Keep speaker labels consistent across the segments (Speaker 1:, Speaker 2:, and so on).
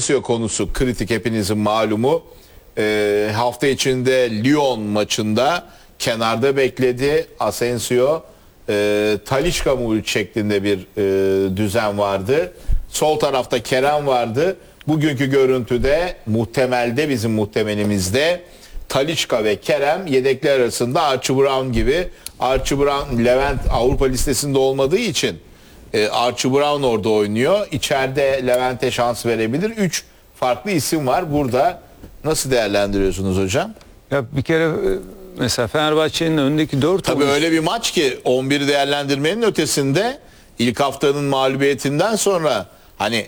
Speaker 1: Asensio konusu kritik, hepinizin malumu. Hafta içinde Lyon maçında kenarda bekledi Asensio. Talisca Muric şeklinde bir düzen vardı. Sol tarafta Kerem vardı. Bugünkü görüntüde muhtemelde, bizim muhtemelimizde Talisca ve Kerem yedekler arasında. Archie Brown gibi. Archie Brown, Levent Avrupa listesinde olmadığı için Archie Brown orada oynuyor. İçeride Levent'e şans verebilir. 3 farklı isim var burada. Nasıl değerlendiriyorsunuz hocam?
Speaker 2: Ya bir kere mesela Fenerbahçe'nin önündeki 4
Speaker 1: Tabii öyle bir maç ki 11'i değerlendirmenin ötesinde ilk haftanın mağlubiyetinden sonra hani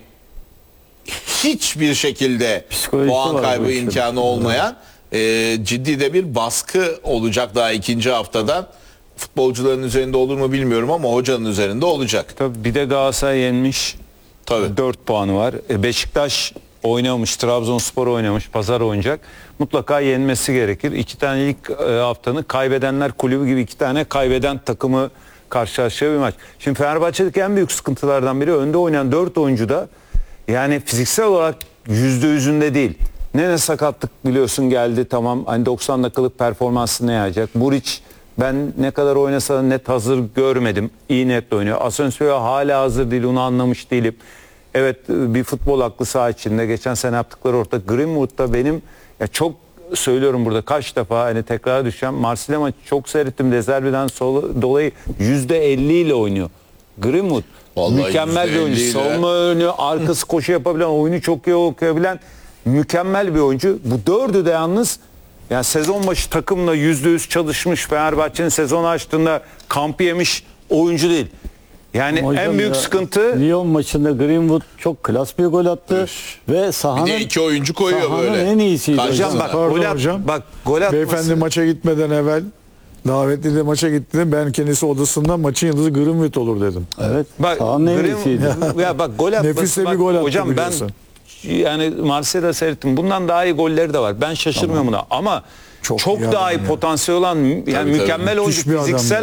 Speaker 1: hiçbir şekilde puan kaybı imkanı olmayan ciddi de bir baskı olacak daha ikinci haftadan. Futbolcuların üzerinde olur mu bilmiyorum ama hocanın üzerinde olacak.
Speaker 2: Tabii bir de Galatasaray yenmiş.
Speaker 1: Tabii.
Speaker 2: 4 puanı var. Beşiktaş oynamış, Trabzonspor oynamış, pazar oynayacak. Mutlaka yenmesi gerekir. 2 tane ilk haftanın kaybedenler kulübü gibi 2 tane kaybeden takımı karşılaştığı bir maç. Şimdi Fenerbahçe'deki en büyük sıkıntılardan biri önde oynayan 4 oyuncu da yani fiziksel olarak %100'ünde değil. Ne sakatlık biliyorsun geldi, tamam, hani 90 dakikalık performansı ne yapacak? Muric ben ne kadar oynasa da net hazır görmedim. İyi net oynuyor. Asensio hala hazır değil, onu anlamış değilim. Evet, bir futbol aklı saha içinde. Geçen sene yaptıkları orta. Greenwood'da benim ya çok söylüyorum burada kaç defa hani tekrar düşeceğim. Marsilya maçı çok seyrettim. Rezervden dolayı %50 ile oynuyor. Greenwood
Speaker 1: vallahi
Speaker 2: mükemmel bir oyuncu. Savunma oynuyor, arkası koşu yapabilen, oyunu çok iyi okuyabilen mükemmel bir oyuncu. Bu dördü de yalnız yani sezon başı takımla %100 çalışmış, Fenerbahçe'nin sezon açtığında kampı yemiş oyuncu değil. Yani hocam, en büyük sıkıntı
Speaker 3: Lyon maçında Greenwood çok klas bir gol attı ve sahanın
Speaker 1: bir de 2 oyuncu koyuyor böyle.
Speaker 3: en iyisiydi.
Speaker 2: hocam bak gol atması.
Speaker 4: Beyefendi maça gitmeden evvel davetli de maça gittiğinde ben kendisi odasında maçın yıldızı Greenwood olur dedim.
Speaker 3: Evet.
Speaker 2: Bak,
Speaker 3: sahanın en iyisiydi.
Speaker 2: Ya bak gol atması.
Speaker 4: Nefis de bir
Speaker 2: bak,
Speaker 4: gol attı
Speaker 2: hocam
Speaker 4: biliyorsun.
Speaker 2: ben yani Marsilya'da seyrettim. Bundan daha iyi golleri de var. Ben şaşırmıyorum buna. Ama çok daha iyi potansiyel olan yani mükemmel oyuncu fiziksel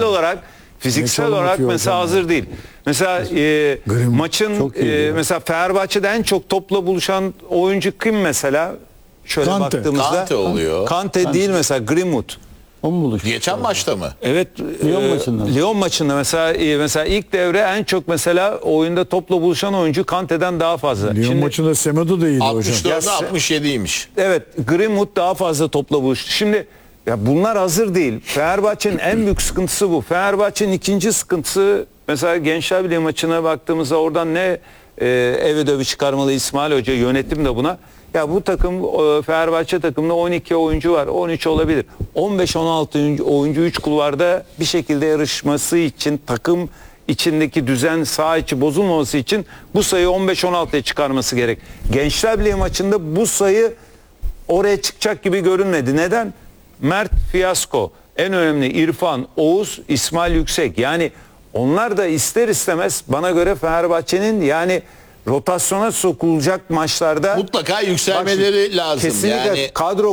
Speaker 2: olarak mesela hazır değil. Mesela maçın mesela Fenerbahçe'de en çok topla buluşan oyuncu kim mesela? Şöyle
Speaker 4: Kante.
Speaker 2: baktığımızda
Speaker 1: Kante oluyor.
Speaker 2: Kante değil mesela, Greenwood.
Speaker 3: O mu buluştu?
Speaker 1: Geçen maçta mı?
Speaker 2: Evet, Lyon maçında mesela ilk devre en çok mesela oyunda topla buluşan oyuncu Kante'den daha fazla.
Speaker 4: Lyon maçında Semedo da iyiydi hocam.
Speaker 1: 64'e 67'ymiş.
Speaker 2: Evet, Greenwood daha fazla topla buluştu. Şimdi ya bunlar hazır değil. Fenerbahçe'nin en büyük sıkıntısı bu. Fenerbahçe'nin ikinci sıkıntısı mesela Gençler Birliği maçına baktığımızda oradan ne ev ödevi çıkarmalı İsmail Hoca, yönetim de buna. Ya bu takım Fenerbahçe takımında 12 oyuncu var. 13 olabilir. 15-16 oyuncu 3 kulvarda bir şekilde yarışması için, takım içindeki düzen, saha içi bozulmaması için bu sayıyı 15-16'ya çıkarması gerek. Gençler Birliği maçında bu sayı oraya çıkacak gibi görünmedi. Neden? Mert fiyasko. En önemli İrfan, Oğuz, İsmail Yüksek. Yani onlar da ister istemez bana göre Fenerbahçe'nin yani rotasyona sokulacak maçlarda
Speaker 1: Mutlaka yükselmeleri lazım.
Speaker 2: Kesinlikle
Speaker 1: Yani
Speaker 2: kadro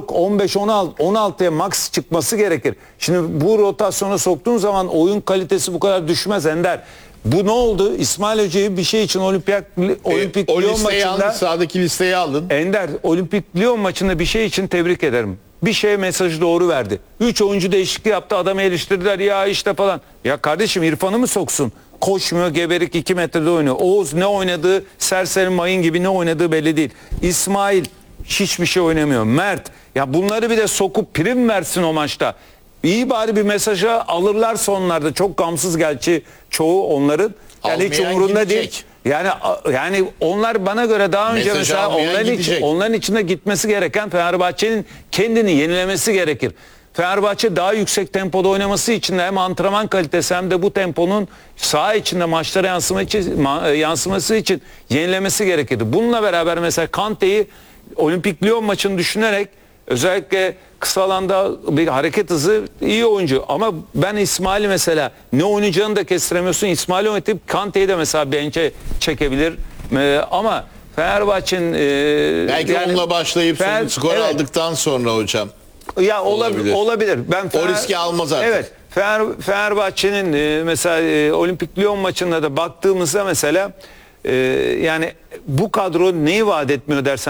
Speaker 2: 15-16'ya max çıkması gerekir. Şimdi bu rotasyona soktuğun zaman oyun kalitesi bu kadar düşmez Ender. Bu ne oldu? İsmail Hoca'yı bir şey için Olimpik
Speaker 1: o
Speaker 2: Lyon
Speaker 1: listeyi
Speaker 2: maçında
Speaker 1: alın, sağdaki listeyi alın.
Speaker 2: Ender, Olimpik Lyon maçında bir şey için tebrik ederim. Bir şey mesajı doğru verdi. 3 oyuncu değişikliği yaptı, adamı eleştirdiler ya işte falan. Ya kardeşim İrfan'ı mı soksun? Koşmuyor, geberik 2 metrede oynuyor. Oğuz ne oynadığı, serseri mayın gibi ne oynadığı belli değil. İsmail hiçbir şey oynamıyor. Mert, ya bunları bir de sokup prim versin o maçta. İyi bari bir mesajı alırlar sonlarda. Çok gamsız gerçi çoğu onların. Yani hiç
Speaker 1: Almayan
Speaker 2: umurunda
Speaker 1: gidecek.
Speaker 2: değil. Yani onlar bana göre daha önce
Speaker 1: Mesajı
Speaker 2: mesela
Speaker 1: almayan
Speaker 2: onların içinde gitmesi gereken Fenerbahçe'nin kendini yenilemesi gerekir. Fenerbahçe daha yüksek tempoda oynaması için de hem antrenman kalitesi hem de bu temponun saha içinde maçlara yansıması için yenilemesi gerekirdi. Bununla beraber mesela Kante'yi Olimpik Lyon maçını düşünerek özellikle kısa alanda bir hareket hızı iyi oyuncu. Ama ben İsmail'i mesela ne oynayacağını da kestiremiyorsun. İsmail'i oynatıp Kante'yi de mesela bence çekebilir. Ama Fenerbahçe'nin
Speaker 1: belki
Speaker 2: yani,
Speaker 1: onunla başlayıp skor aldıktan sonra hocam.
Speaker 2: Ya olabilir.
Speaker 1: O riski almaz artık.
Speaker 2: Evet. Fenerbahçe'nin mesela Olimpik Lyon maçında da baktığımızda mesela yani bu kadro neyi vaat etmiyor dersen